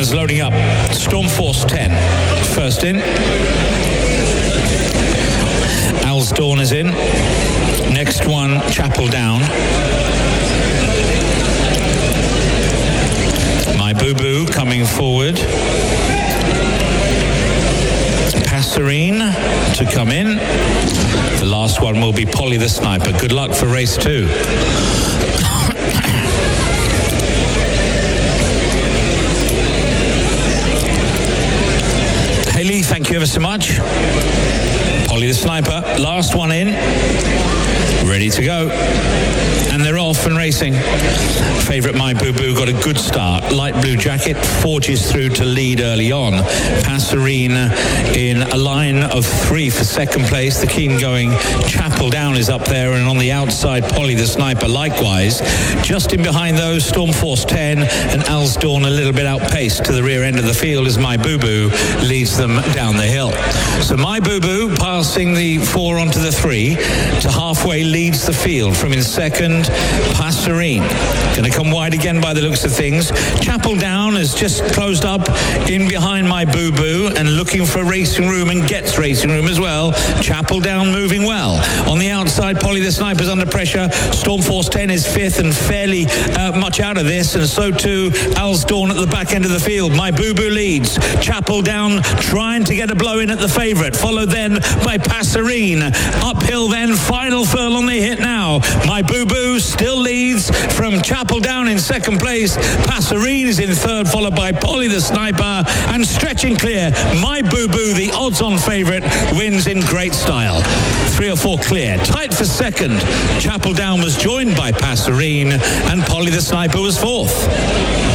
runners loading up. Storm Force 10, first in. Al's Dawn is in. Next one, Chapel Down. My Boo Boo coming forward. Passerine to come in. The last one will be Polly the Sniper. Good luck for race 2. Haley, thank you ever so much. Polly the Sniper, last one in. Ready to go. And they're off and racing. Favourite My Boo Boo got a good start. Light blue jacket forges through to lead early on. Passerine in a line of 3 for second place. The keen going Chapel Down is up there, and on the outside Polly the Sniper likewise. Just in behind those, Storm Force 10 and Al's Dawn a little bit outpaced to the rear end of the field as My Boo Boo leads them down the hill. So My Boo Boo passing the 4 onto the 3 to halfway leads the field. From in second, Passerine. Going to come wide again by the looks of things. Chapel Down has just closed up in behind My Boo Boo and looking for racing room, and gets racing room as well. Chapel Down moving well. On the outside, Polly the Sniper's under pressure. Storm Force 10 is 5th and fairly much out of this, and so too Al's Dawn at the back end of the field. My Boo Boo leads. Chapel Down trying to get a blow in at the favourite, followed then by Passerine. Uphill then, final furlong they hit now. My Boo Boo still leads from Chapel Down in second place. Passerine is in third, followed by Polly the Sniper, and stretching clear, My Boo Boo, the odds-on favourite, wins in great style. 3 or 4 clear. Tight for second. Chapel Down was joined by Passerine, and Polly the Sniper was fourth.